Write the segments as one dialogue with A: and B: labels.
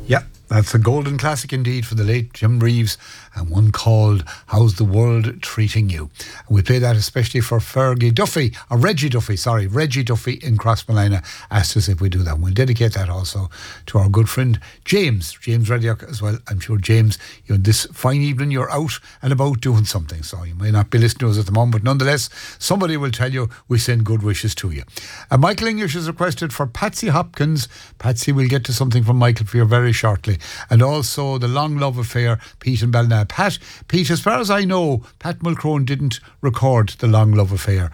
A: Yeah, that's a golden classic indeed for the late Jim Reeves, and one called How's the World Treating You? And we play that especially for Reggie Duffy in Crossmolina asked us if we do that. And we'll dedicate that also to our good friend James Reddick as well. I'm sure, James, this fine evening you're out and about doing something, so you may not be listening to us at the moment, but nonetheless somebody will tell you we send good wishes to you. And Michael English has requested for Patsy Hopkins. Patsy, we'll get to something from Michael for you very shortly. And also The Long Love Affair, Pete and Balna. Pete, as far as I know, Pat Mulcrone didn't record The Long Love Affair.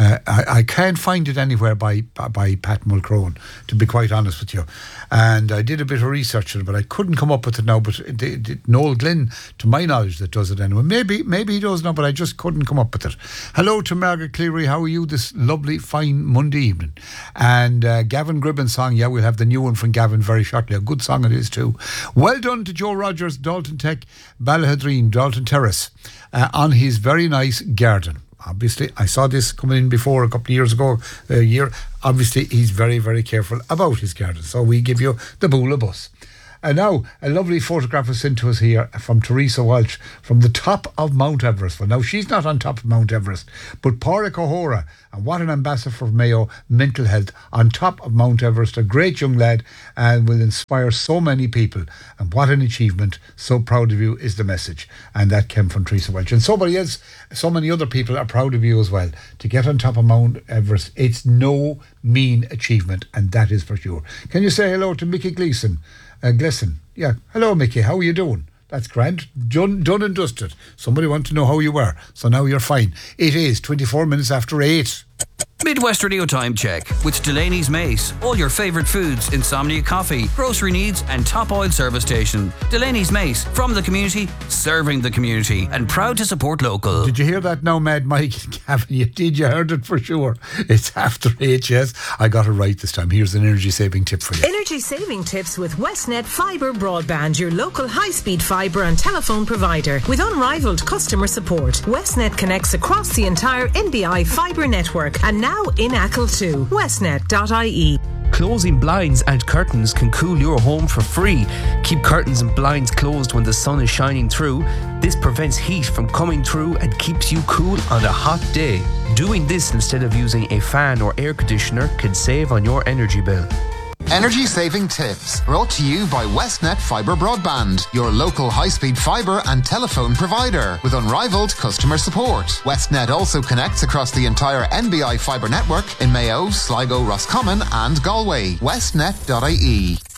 A: I can't find it anywhere by Pat Mulcrone, to be quite honest with you. And I did a bit of research on it, but I couldn't come up with it now. But Noel Glynn, to my knowledge, that does it anyway. Maybe he does now, but I just couldn't come up with it. Hello to Margaret Cleary. How are you this lovely, fine Monday evening? And Gavin Gribben's song, yeah, we'll have the new one from Gavin very shortly. A good song it is too. Well done to Joe Rogers, Dalton Tech, Ballahadreen, Dalton Terrace, on his very nice garden. Obviously, I saw this coming in before a couple of years ago, a year. Obviously, he's very, very careful about his garden. So we give you the Bula bus. And now, a lovely photograph was sent to us here from Teresa Walsh from the top of Mount Everest. Well, now, she's not on top of Mount Everest, but Pádraig O'Hora, and what an ambassador for Mayo Mental Health, on top of Mount Everest, a great young lad, and will inspire so many people. And what an achievement. So proud of you is the message. And that came from Teresa Walsh. And so many other people are proud of you as well. To get on top of Mount Everest, it's no mean achievement, and that is for sure. Can you say hello to Mickey Gleeson? Gleason. Yeah. Hello, Mickey. How are you doing? That's grand. Done and dusted. Somebody wanted to know how you were. So now you're fine. It is 24 minutes after 8.
B: Midwest Radio Time Check with Delaney's Mace. All your favourite foods, Insomnia Coffee, grocery needs and top oil service station. Delaney's Mace, from the community, serving the community, and proud to support local.
A: Did you hear that now, Mad Mike? Gavin, you did. You heard it for sure. It's after 8, yes. I got it right this time. Here's an energy saving tip for you.
C: Energy saving tips with Westnet Fibre Broadband, your local high-speed fibre and telephone provider. With unrivaled customer support, Westnet connects across the entire NBI fibre network, and now in Achill too. Westnet.ie.
D: Closing blinds and curtains can cool your home for free. Keep curtains and blinds closed when the sun is shining through. This prevents heat from coming through and keeps you cool on a hot day. Doing this instead of using a fan or air conditioner can save on your energy bill.
E: Energy saving tips brought to you by Westnet Fibre Broadband, your local high-speed fibre and telephone provider with unrivaled customer support. Westnet also connects across the entire NBI fibre network in Mayo, Sligo, Roscommon and Galway. Westnet.ie.